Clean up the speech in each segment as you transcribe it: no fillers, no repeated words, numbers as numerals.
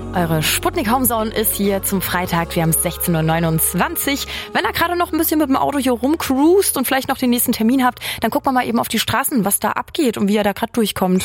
Eure Sputnik Homezone ist hier zum Freitag. Wir haben es 16.29 Uhr. Wenn ihr gerade noch ein bisschen mit dem Auto hier rumcruist und vielleicht noch den nächsten Termin habt, dann guckt mal eben auf die Straßen, was da abgeht und wie ihr da gerade durchkommt.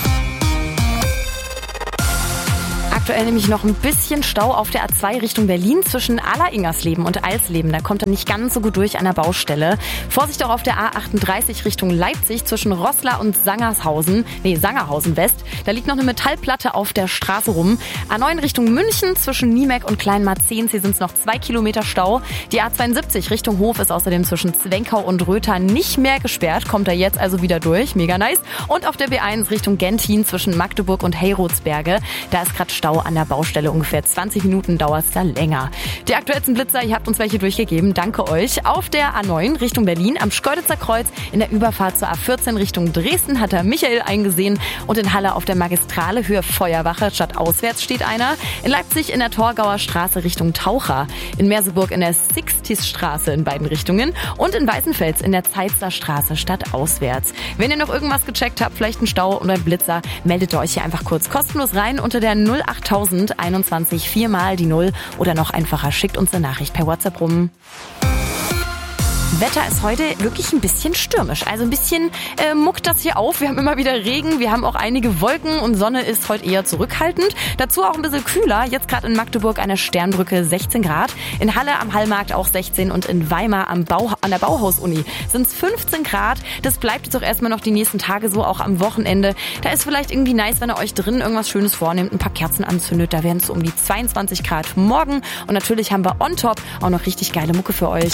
Aktuell nämlich noch ein bisschen Stau auf der A2 Richtung Berlin zwischen Aller-Ingersleben und Alsleben. Da kommt er nicht ganz so gut durch an der Baustelle. Vorsicht auch auf der A38 Richtung Leipzig zwischen Roßla und Sangerhausen West. Da liegt noch eine Metallplatte auf der Straße rum. A9 Richtung München zwischen Niemek und Kleinmarzens. Hier sind es noch 2 Kilometer Stau. Die A72 Richtung Hof ist außerdem zwischen Zwenkau und Rötha nicht mehr gesperrt. Kommt er jetzt also wieder durch. Mega nice. Und auf der B1 Richtung Gentin zwischen Magdeburg und Heyrotsberge. Da ist gerade Stau an der Baustelle. Ungefähr 20 Minuten dauert es da länger. Die aktuellsten Blitzer, ihr habt uns welche durchgegeben. Danke euch. Auf der A9 Richtung Berlin am Schkeuditzer Kreuz in der Überfahrt zur A14 Richtung Dresden hat er Michael eingesehen. Und in Halle auf der Magistrale Höhe Feuerwache statt auswärts steht einer. In Leipzig in der Torgauer Straße Richtung Taucher. In Merseburg in der Sixtisstraße in beiden Richtungen. Und in Weißenfels in der Zeitzer Straße statt auswärts. Wenn ihr noch irgendwas gecheckt habt, vielleicht einen Stau oder einen Blitzer, meldet euch hier einfach kurz kostenlos rein unter der 08000 21 4 mal die 0 oder noch einfacher, schickt uns eine Nachricht per WhatsApp rum. Wetter ist heute wirklich ein bisschen stürmisch. Also ein bisschen muckt das hier auf. Wir haben immer wieder Regen, wir haben auch einige Wolken und Sonne ist heute eher zurückhaltend. Dazu auch ein bisschen kühler. Jetzt gerade in Magdeburg an der Sternbrücke 16 Grad. In Halle am Hallmarkt auch 16 und in Weimar an der Bauhaus-Uni sind es 15 Grad. Das bleibt jetzt auch erstmal noch die nächsten Tage so, auch am Wochenende. Da ist vielleicht irgendwie nice, wenn ihr euch drin irgendwas Schönes vornehmt, ein paar Kerzen anzündet. Da werden es so um die 22 Grad morgen. Und natürlich haben wir on top auch noch richtig geile Mucke für euch.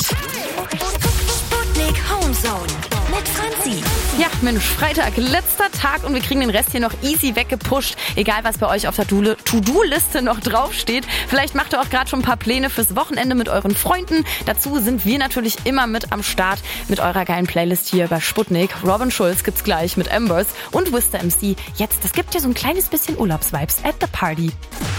Homezone mit Franzi. Ja, Mensch, Freitag, letzter Tag und wir kriegen den Rest hier noch easy weggepusht. Egal, was bei euch auf der To-Do-Liste noch draufsteht. Vielleicht macht ihr auch gerade schon ein paar Pläne fürs Wochenende mit euren Freunden. Dazu sind wir natürlich immer mit am Start mit eurer geilen Playlist hier bei Sputnik. Robin Schulz gibt's gleich mit Embers und Wister MC. Jetzt, das gibt ja so ein kleines bisschen Urlaubsvibes at the party.